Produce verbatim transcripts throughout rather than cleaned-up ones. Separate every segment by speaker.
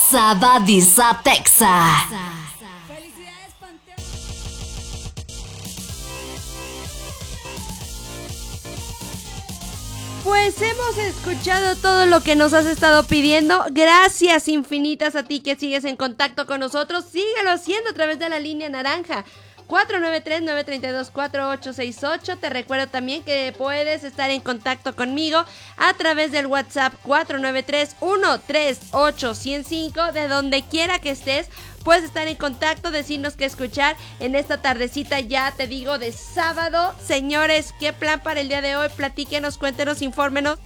Speaker 1: Sabadisa Texas.
Speaker 2: Felicidades, Panteón. Pues hemos escuchado todo lo que nos has estado pidiendo. Gracias infinitas a ti que sigues en contacto con nosotros. Síguelo haciendo a través de la línea naranja cuatro nueve tres, nueve tres dos, cuatro ocho seis ocho. Te recuerdo también que puedes estar en contacto conmigo a través del WhatsApp cuatro nueve tres, uno tres ocho, uno cero cinco. De donde quiera que estés, puedes estar en contacto, decirnos qué escuchar en esta tardecita, ya te digo, de sábado. Señores, ¿qué plan para el día de hoy? Platíquenos, cuéntenos, infórmenos.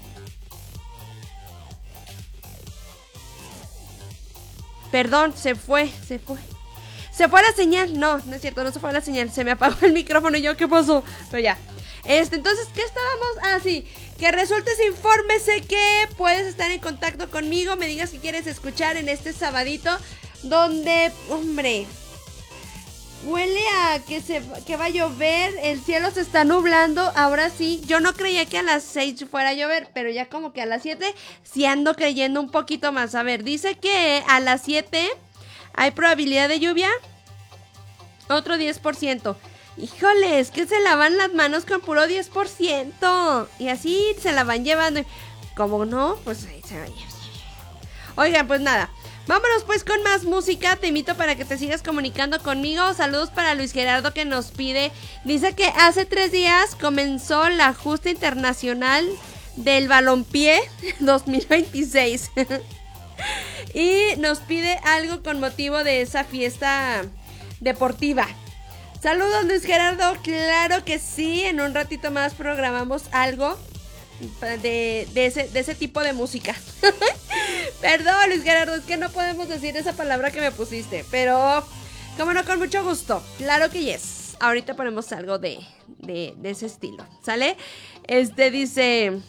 Speaker 2: Perdón, se fue, se fue. ¿Se fue la señal? No, no es cierto, no se fue la señal. Se me apagó el micrófono y yo, ¿qué pasó? Pero ya. Este, entonces, ¿qué estábamos? Ah, sí. Que resultes, infórmese que puedes estar en contacto conmigo. Me digas qué quieres escuchar en este sabadito. Donde, hombre, huele a que, se, que va a llover. El cielo se está nublando. Ahora sí, yo no creía que a las seis fuera a llover, pero ya como que a las siete sí ando creyendo un poquito más. A ver, dice que a las siete hay probabilidad de lluvia. Otro diez por ciento. Híjole, es que se lavan las manos con puro diez por ciento. Y así se la van llevando. Como no, pues ahí se va. Oigan, pues nada. Vámonos pues con más música. Te invito para que te sigas comunicando conmigo. Saludos para Luis Gerardo, que nos pide. Dice que hace tres días comenzó la justa internacional del balompié dos mil veintiséis. Y nos pide algo con motivo de esa fiesta deportiva. Saludos, Luis Gerardo. Claro que sí. En un ratito más programamos algo de, de, ese, de ese tipo de música. Perdón, Luis Gerardo, es que no podemos decir esa palabra que me pusiste. Pero, como no, con mucho gusto. Claro que yes. Ahorita ponemos algo de, de, de ese estilo. ¿Sale? Este dice...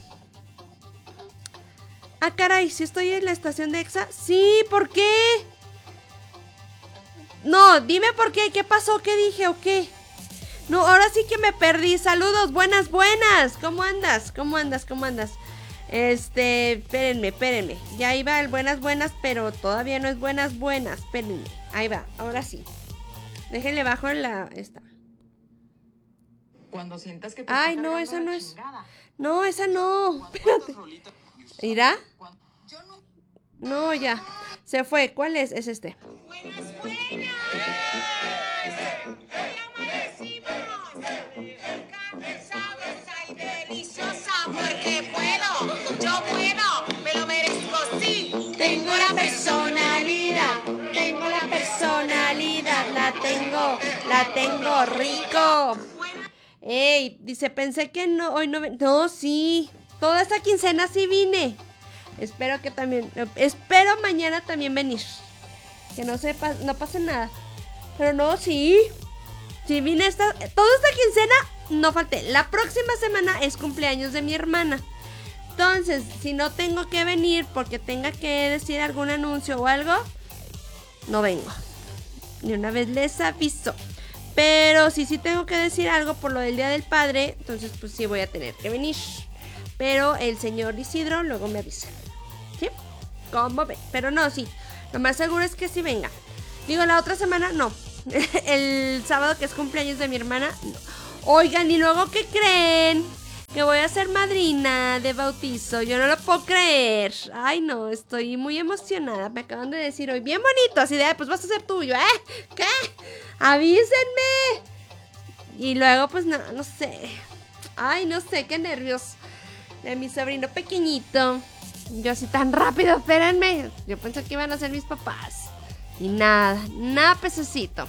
Speaker 2: Ah, caray, ¿sí estoy en la estación de Exa? Sí, ¿por qué? No, dime por qué, ¿qué pasó? ¿Qué dije o qué? No, ahora sí que me perdí. Saludos, buenas, buenas. ¿Cómo andas? ¿Cómo andas? ¿Cómo andas? Este, espérenme, espérenme. Ya iba el buenas, buenas, pero todavía no es buenas, buenas. Espérenme, ahí va, ahora sí. Déjenle bajo la... esta.
Speaker 3: Cuando sientas que te
Speaker 2: Ay,
Speaker 3: está
Speaker 2: no,
Speaker 3: cargando
Speaker 2: esa
Speaker 3: la
Speaker 2: no es...
Speaker 3: chingada.
Speaker 2: No, esa no. Espérate. ¿Irá? No, ya. Se fue. ¿Cuál es? Es este.
Speaker 4: Buenas, buenas. Hoy amanecimos. Rica, sabrosa y deliciosa. Porque puedo, yo puedo, me lo merezco, sí.
Speaker 2: Tengo la personalidad, tengo la personalidad, la tengo, la tengo rico. Ey, dice, pensé que no, hoy no, no, sí, toda esta quincena sí vine. Espero que también, espero mañana también venir. Que no sepa, no pase nada. Pero no, sí, sí vine esta, toda esta quincena, no falté. La próxima semana es cumpleaños de mi hermana. Entonces, si no tengo que venir porque tenga que decir algún anuncio o algo, no vengo. Ni una vez les aviso. Pero si sí tengo que decir algo por lo del Día del Padre, entonces pues sí voy a tener que venir. Pero el señor Isidro luego me avisa. ¿Sí? ¿Cómo ven? Pero no, sí. Lo más seguro es que sí venga. Digo, la otra semana no. El sábado que es cumpleaños de mi hermana, no. Oigan, ¿y luego qué creen? Que voy a ser madrina de bautizo. Yo no lo puedo creer. Ay, no, estoy muy emocionada. Me acaban de decir hoy, bien bonito. Así de, pues vas a ser tuyo, ¿eh? ¿Qué? Avísenme. Y luego, pues no, no sé. Ay, no sé, qué nervios. De mi sobrino pequeñito. Yo así tan rápido, espérenme. Yo pensé que iban a ser mis papás. Y nada, nada, pececito.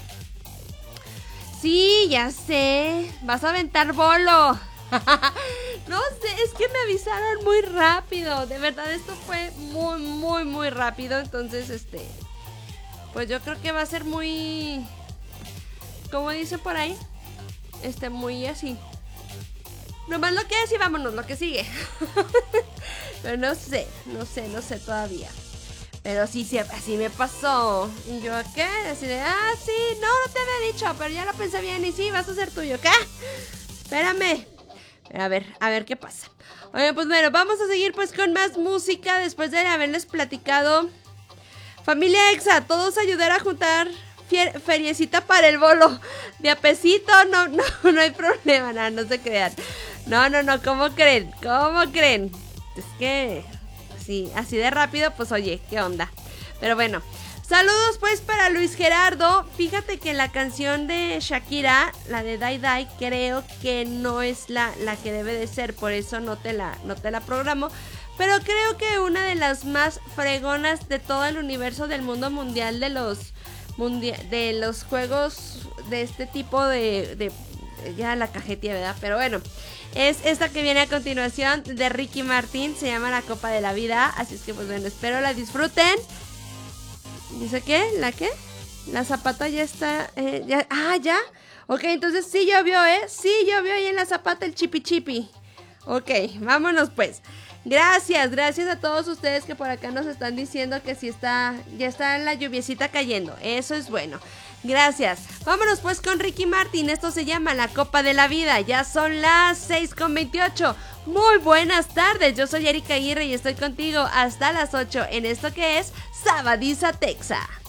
Speaker 2: Sí, ya sé. Vas a aventar bolo. No sé, es que me avisaron muy rápido. De verdad, esto fue muy, muy, muy rápido. Entonces, este, pues yo creo que va a ser muy, como dice por ahí, este, muy así. Nomás lo que es y vámonos, lo que sigue. Pero no sé, no sé, no sé todavía. Pero sí, sí, así me pasó. Y yo, ¿qué? Así de, ah, sí, no, no te había dicho, pero ya lo pensé bien y sí, vas a ser tuyo, ¿qué? Espérame. A ver, a ver qué pasa. Oye, pues bueno, vamos a seguir pues con más música después de haberles platicado Familia Exa, todos ayudar a juntar fier- feriecita para el bolo. De a pesito, no, no, no hay problema, no, no se crean. No, no, no, ¿cómo creen? ¿Cómo creen? Es que, sí, así de rápido, pues oye, ¿qué onda? Pero bueno, saludos pues para Luis Gerardo. Fíjate que la canción de Shakira, la de Die Die, creo que no es la, la que debe de ser, por eso no te la, no te la programo. Pero creo que una de las más fregonas de todo el universo del mundo mundial de los mundia- de los juegos de este tipo de, de ya la cajetilla, ¿verdad? Pero bueno, es esta que viene a continuación de Ricky Martin, se llama La Copa de la Vida, así es que pues bueno, espero la disfruten. ¿Dice qué? ¿La qué? La zapata ya está, eh, ya, ah, ya. Ok, entonces sí llovió, ¿eh? Sí llovió ahí en la zapata el chipi chipi. Ok, vámonos pues. Gracias, gracias a todos ustedes que por acá nos están diciendo que sí está, ya está la lluviecita cayendo. Eso es bueno. Gracias. Vámonos pues con Ricky Martin. Esto se llama La Copa de la Vida. Ya son las seis con veintiocho. Muy buenas tardes. Yo soy Erika Aguirre y estoy contigo hasta las ocho en esto que es Sabadiza Texa.